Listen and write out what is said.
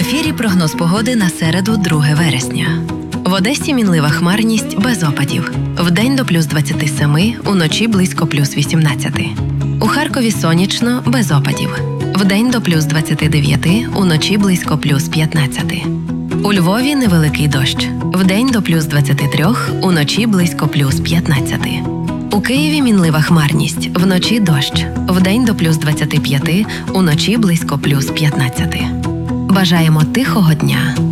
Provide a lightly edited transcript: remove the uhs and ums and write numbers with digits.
ефірі прогноз погоди на середу, 2 вересня. В Одесі мінлива хмарність без опадів. Вдень до плюс 27, уночі близько плюс 18. У Харкові сонячно, без опадів. Вдень до плюс 29, уночі близько плюс 15. У Львові невеликий дощ. Вдень до плюс 23, уночі близько плюс 15. У Києві мінлива хмарність, вночі дощ. Вдень до плюс 25, уночі близько плюс 15. Бажаємо тихого дня!